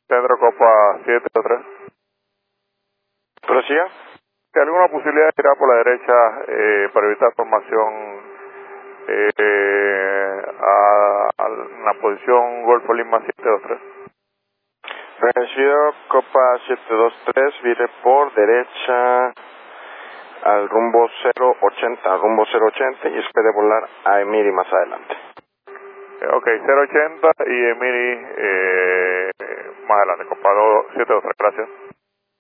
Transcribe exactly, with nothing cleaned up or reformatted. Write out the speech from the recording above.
Centro Copa siete tres. ¿Prosiga? ¿Hay alguna posibilidad de tirar por la derecha eh, para evitar formación eh, a, a la posición Golfo Lima siete dos tres? Recibido Copa siete dos tres, vire por derecha al rumbo cero ochenta, rumbo cero ochenta y espere volar a Emiri más adelante. Eh, ok, cero ochenta y Emiri eh, más adelante, Copa siete dos tres, gracias.